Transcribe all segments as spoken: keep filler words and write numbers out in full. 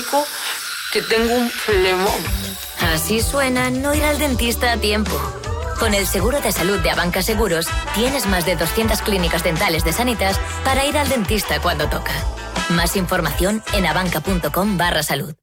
médico que tengo un plemón. Así suena no ir al dentista a tiempo. Con el seguro de salud de Abanca Seguros, tienes más de doscientas clínicas dentales de Sanitas para ir al dentista cuando toca. Más información en abanca.com barra salud.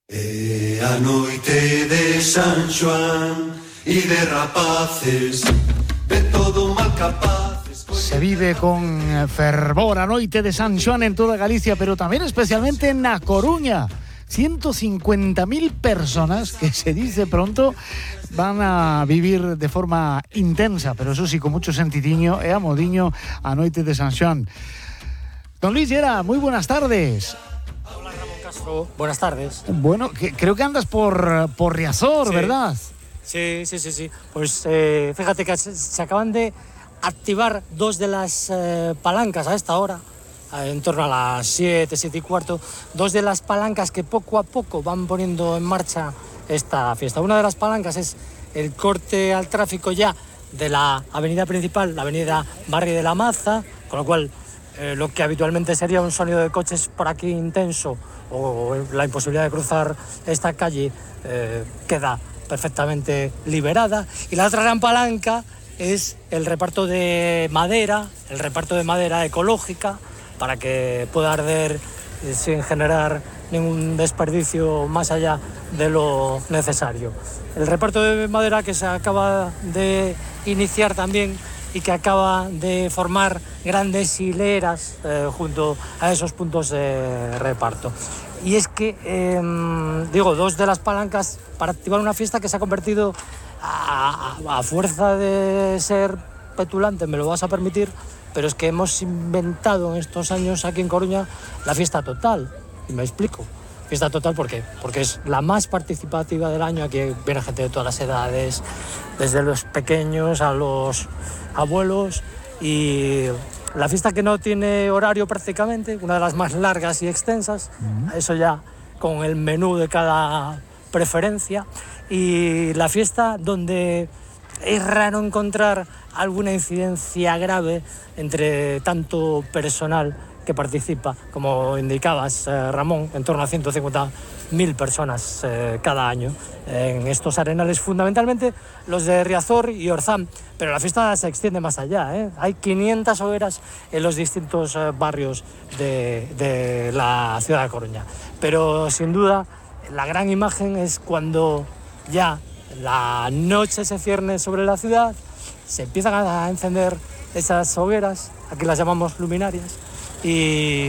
E a noite de San Xoán e de rapaces, de todo mal capaces. Se vive con fervor a noite de San Xoán en toda Galicia, pero también especialmente en A Coruña. ciento cincuenta mil personas, que se dice pronto, van a vivir de forma intensa, pero eso sí, con mucho sentidiño e amodiño a noite de San Xoán. Don Luis Llera, muy buenas tardes. Hola, Ramón Castro. Buenas tardes. Bueno, que, creo que andas por, por Riazor, sí. ¿Verdad? Sí, sí, sí, sí. Pues eh, fíjate que se, se acaban de activar dos de las eh, palancas a esta hora, en torno a las siete, siete y cuarto, dos de las palancas que poco a poco van poniendo en marcha esta fiesta. Una de las palancas es el corte al tráfico ya de la avenida principal, la avenida Barri de la Maza, con lo cual eh, lo que habitualmente sería un sonido de coches por aquí intenso o la imposibilidad de cruzar esta calle eh, queda perfectamente liberada. Y la otra gran palanca es el reparto de madera, el reparto de madera ecológica, para que pueda arder sin generar ningún desperdicio más allá de lo necesario. El reparto de madera que se acaba de iniciar también y que acaba de formar grandes hileras eh, junto a esos puntos de reparto. Y es que, eh, digo, dos de las palancas para activar una fiesta que se ha convertido, a, a, a fuerza de ser petulante, me lo vas a permitir, pero es que hemos inventado en estos años aquí en Coruña la fiesta total. Y me explico. Fiesta total, ¿por qué? Porque es la más participativa del año. Aquí viene gente de todas las edades, desde los pequeños a los abuelos. Y la fiesta que no tiene horario prácticamente, una de las más largas y extensas, uh-huh. Eso ya con el menú de cada preferencia. Y la fiesta donde es raro encontrar alguna incidencia grave entre tanto personal que participa, como indicabas, eh, Ramón, en torno a ciento cincuenta mil personas eh, cada año en estos arenales, fundamentalmente los de Riazor y Orzán, pero la fiesta se extiende más allá, ¿eh? Hay quinientas hogueras en los distintos eh, barrios de, de la ciudad de Coruña, pero sin duda la gran imagen es cuando ya la noche se cierne sobre la ciudad, se empiezan a encender esas hogueras, aquí las llamamos luminarias, y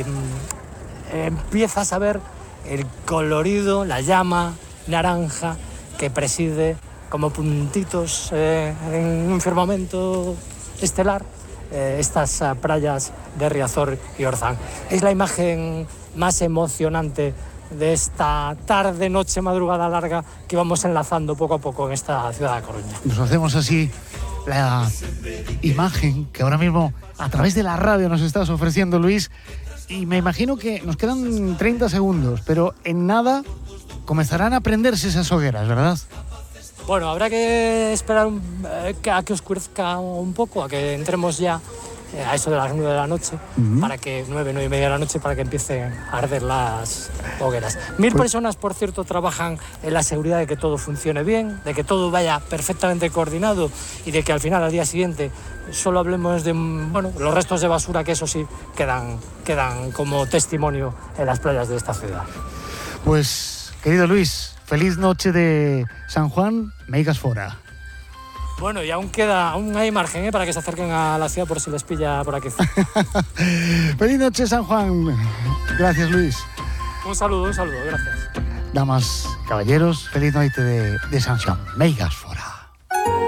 empiezas a ver el colorido, la llama naranja que preside como puntitos eh, en un firmamento estelar eh, estas uh, playas de Riazor y Orzán. Es la imagen más emocionante de esta tarde, noche, madrugada larga que vamos enlazando poco a poco en esta ciudad de Coruña. Nos hacemos así la imagen que ahora mismo a través de la radio nos estás ofreciendo, Luis, y me imagino que nos quedan treinta segundos, pero en nada comenzarán a prenderse esas hogueras, ¿verdad? Bueno, habrá que esperar un, eh, a que oscurezca un poco, a que entremos ya eh, a eso de las nueve de la noche, uh-huh. para que nueve, nueve y media de la noche, para que empiecen a arder las hogueras. Mil pues... personas, por cierto, trabajan en la seguridad de que todo funcione bien, de que todo vaya perfectamente coordinado y de que al final, al día siguiente, solo hablemos de, bueno, los restos de basura, que eso sí quedan, quedan como testimonio en las playas de esta ciudad. Pues, querido Luis, feliz noche de San Juan, meigas fora. Bueno, y aún queda, aún hay margen ¿eh? para que se acerquen a la ciudad por si les pilla por aquí. Feliz noche, San Juan. Gracias, Luis. Un saludo, un saludo, gracias. Damas, caballeros, feliz noche de, de San Juan, meigas fora.